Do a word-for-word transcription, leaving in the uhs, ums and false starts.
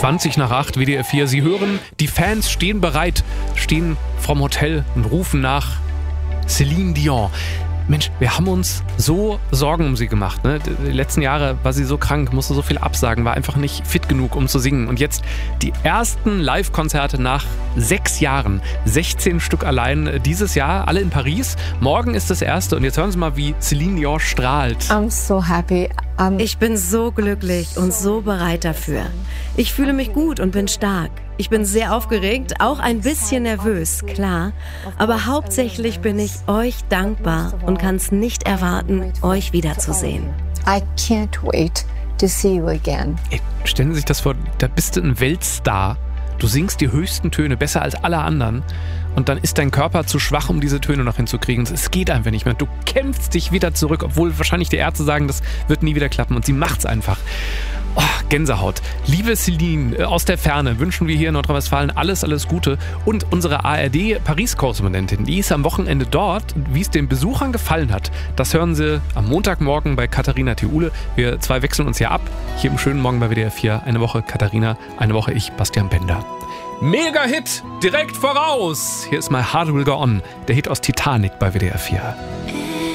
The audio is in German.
zwanzig nach acht, W D R vier. Sie hören, die Fans stehen bereit, stehen vorm Hotel und rufen nach Céline Dion. Mensch, wir haben uns so Sorgen um sie gemacht. Ne? Die letzten Jahre war sie so krank, musste so viel absagen, war einfach nicht fit genug, um zu singen. Und jetzt die ersten Live-Konzerte nach sechs Jahren. sechzehn Stück allein dieses Jahr, alle in Paris. Morgen ist das erste und jetzt hören Sie mal, wie Céline Dion strahlt. I'm so happy. I'm Ich bin so glücklich und so bereit dafür. Ich fühle mich gut und bin stark. Ich bin sehr aufgeregt, auch ein bisschen nervös, klar. Aber hauptsächlich bin ich euch dankbar und kann es nicht erwarten, euch wiederzusehen. I can't wait to see you again. Ey, stellen Sie sich das vor, da bist du ein Weltstar. Du singst die höchsten Töne, besser als alle anderen. Und dann ist dein Körper zu schwach, um diese Töne noch hinzukriegen. Es geht einfach nicht mehr. Du kämpfst dich wieder zurück, obwohl wahrscheinlich die Ärzte sagen, das wird nie wieder klappen. Und sie macht's einfach. Oh, Gänsehaut. Liebe Céline, aus der Ferne wünschen wir hier in Nordrhein-Westfalen alles, alles Gute. Und unsere A R D-Paris-Korrespondentin, die ist am Wochenende dort. Wie es den Besuchern gefallen hat, das hören Sie am Montagmorgen bei Katharina Theule. Wir zwei wechseln uns hier ab. Hier im schönen Morgen bei W D R vier. Eine Woche Katharina, eine Woche ich, Bastian Bender. Mega-Hit, direkt voraus. Hier ist My Heart Will Go On, der Hit aus Titanic bei W D R vier.